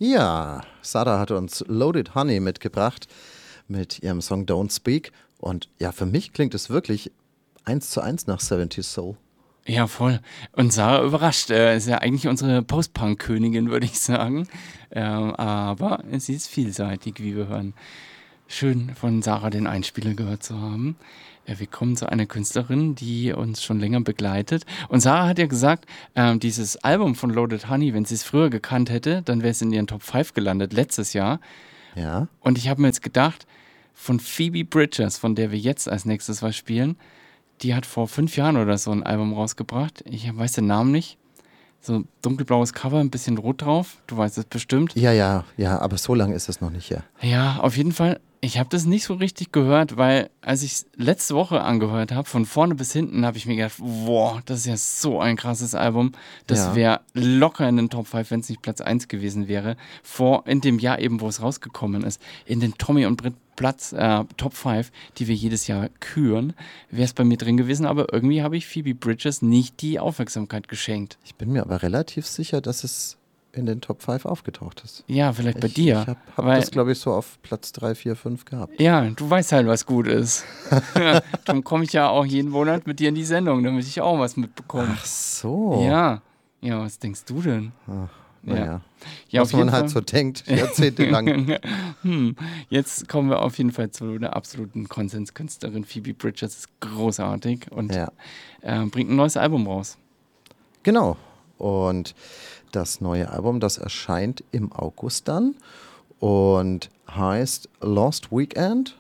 Ja, Sarah hat uns Loaded Honey mitgebracht mit ihrem Song Don't Speak. Und ja, für mich klingt es wirklich 1:1 nach 70s Soul. Ja, voll. Und Sarah überrascht. Ist ja eigentlich unsere Post-Punk-Königin, würde ich sagen. Aber sie ist vielseitig, wie wir hören. Schön von Sarah den Einspieler gehört zu haben. Wir kommen zu einer Künstlerin, die uns schon länger begleitet. Und Sarah hat ja gesagt, dieses Album von Loaded Honey, wenn sie es früher gekannt hätte, dann wäre es in ihren Top 5 gelandet, letztes Jahr. Ja. Und ich habe mir jetzt gedacht, von Phoebe Bridgers, von der wir jetzt als nächstes was spielen, die hat vor 5 Jahren oder so ein Album rausgebracht. Ich weiß den Namen nicht. So dunkelblaues Cover, ein bisschen rot drauf. Du weißt es bestimmt. Ja, aber so lange ist es noch nicht her. Ja, auf jeden Fall. Ich habe das nicht so richtig gehört, weil als ich es letzte Woche angehört habe, von vorne bis hinten, habe ich mir gedacht, wow, das ist ja so ein krasses Album. Das Ja. wäre locker in den Top 5, wenn es nicht Platz 1 gewesen wäre. In dem Jahr eben, wo es rausgekommen ist. In den Tommy und Brit Top 5, die wir jedes Jahr küren, wäre es bei mir drin gewesen. Aber irgendwie habe ich Phoebe Bridgers nicht die Aufmerksamkeit geschenkt. Ich bin mir aber relativ sicher, dass es in den Top 5 aufgetaucht ist. Ja, vielleicht bei dir. Ich hab das, glaube ich, so auf Platz 3, 4, 5 gehabt. Ja, du weißt halt, was gut ist. Darum komme ich ja auch jeden Monat mit dir in die Sendung, damit ich auch was mitbekomme. Ach so. Ja, was denkst du denn? Naja. Ja, Was man halt so denkt, jahrzehntelang. Jetzt kommen wir auf jeden Fall zu einer absoluten Konsenskünstlerin. Phoebe Bridgers ist großartig und bringt ein neues Album raus. Genau. Und das neue Album, das erscheint im August dann und heißt Lost Weekend.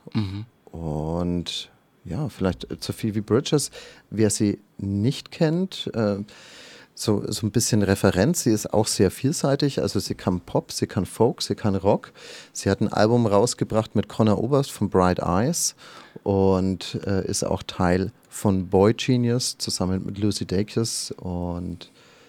Und ja, vielleicht zu Phoebe Bridgers, wer sie nicht kennt, so ein bisschen Referenz. Sie ist auch sehr vielseitig. Also sie kann Pop, sie kann Folk, sie kann Rock. Sie hat ein Album rausgebracht mit Conor Oberst von Bright Eyes und ist auch Teil von Boy Genius zusammen mit Lucy Dacus und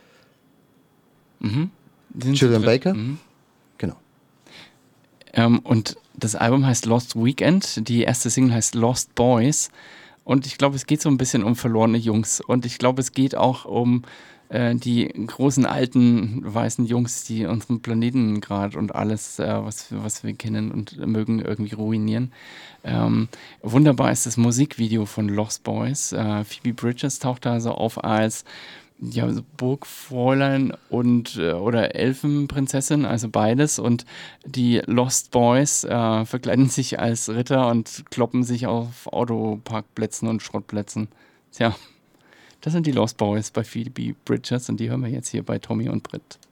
Julian Baker. Genau. Und das Album heißt Lost Weekend. Die erste Single heißt Lost Boys. Und ich glaube, es geht so ein bisschen um verlorene Jungs. Und ich glaube, es geht auch um die großen, alten, weißen Jungs, die unseren Planeten gerade und alles, was wir kennen und mögen, irgendwie ruinieren. Wunderbar ist das Musikvideo von Lost Boys. Phoebe Bridgers taucht da so auf als so Burgfräulein und oder Elfenprinzessin, also beides. Und die Lost Boys verkleiden sich als Ritter und kloppen sich auf Autoparkplätzen und Schrottplätzen. Tja, das sind die Lost Boys bei Phoebe Bridgers und die hören wir jetzt hier bei Tommy und Britt.